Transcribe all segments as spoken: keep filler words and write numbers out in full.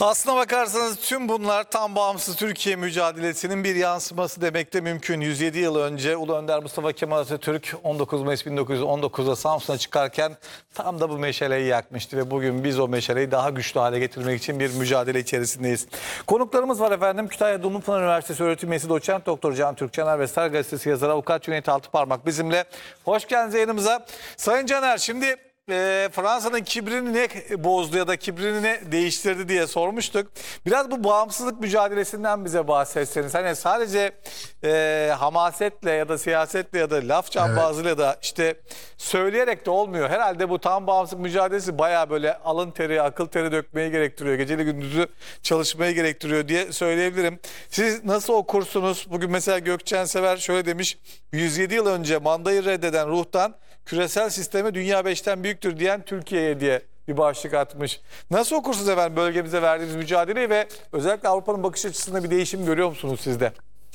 Aslına bakarsanız tüm bunlar tam bağımsız Türkiye mücadelesinin bir yansıması demek de mümkün. yüz yedi yıl önce Ulu Önder Mustafa Kemal Atatürk on dokuz Mayıs bin dokuz yüz on dokuz'da Samsun'a çıkarken tam da bu meşaleyi yakmıştı ve bugün biz o meşaleyi daha güçlü hale getirmek için bir mücadele içerisindeyiz. Konuklarımız var efendim. Kütahya Dumlupınar Üniversitesi öğretim üyesi doçent doktor Can Türkçener ve Star Gazetesi yazarı avukat Cüneyt Altıparmak bizimle. Hoş geldiniz yayınımıza. Sayın Caner, şimdi E, Fransa'nın kibrini ne bozdu ya da kibrini ne değiştirdi diye sormuştuk. Biraz bu bağımsızlık mücadelesinden bize bahsetseniz. Hani sadece e, hamasetle ya da siyasetle ya da laf cambazıyla evet. ya da işte söyleyerek de olmuyor. Herhalde bu tam bağımsızlık mücadelesi bayağı böyle alın teri, akıl teri dökmeyi gerektiriyor. Geceli gündüzü çalışmayı gerektiriyor diye söyleyebilirim. Siz nasıl okursunuz? Bugün mesela Gökçen Sever şöyle demiş. yüz yedi yıl önce mandayı reddeden ruhtan küresel sisteme dünya beşten büyüktür diyen Türkiye'ye diye bir başlık atmış. Nasıl okursunuz efendim bölgemize verdiğimiz mücadeleyi ve özellikle Avrupa'nın bakış açısında bir değişim görüyor musunuz siz de?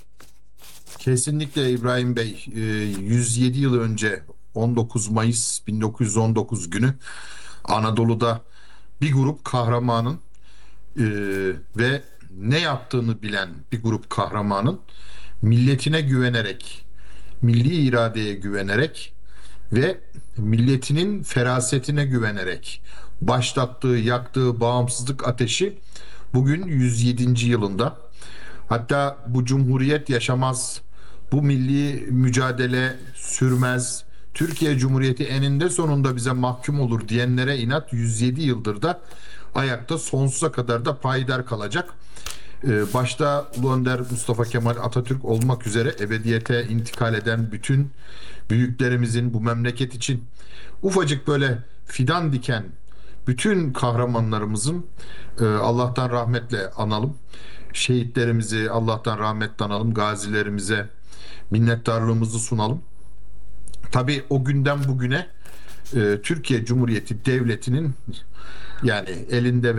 Kesinlikle İbrahim Bey. yüz yedi yıl önce on dokuz Mayıs bin dokuz yüz on dokuz günü Anadolu'da bir grup kahramanın ve ne yaptığını bilen bir grup kahramanın milletine güvenerek, milli iradeye güvenerek ve milletinin ferasetine güvenerek başlattığı, yaktığı bağımsızlık ateşi bugün yüz yedinci yılında. Hatta bu cumhuriyet yaşamaz, bu milli mücadele sürmez, Türkiye Cumhuriyeti eninde sonunda bize mahkum olur diyenlere inat yüz yedi yıldır da ayakta, sonsuza kadar da payidar kalacak. Ee, başta Ulu Önder Mustafa Kemal Atatürk olmak üzere ebediyete intikal eden bütün büyüklerimizin, bu memleket için ufacık böyle fidan diken bütün kahramanlarımızın e, Allah'tan rahmetle analım. Şehitlerimizi Allah'tan rahmetle analım. Gazilerimize minnettarlığımızı sunalım. Tabii o günden bugüne e, Türkiye Cumhuriyeti Devleti'nin yani elinde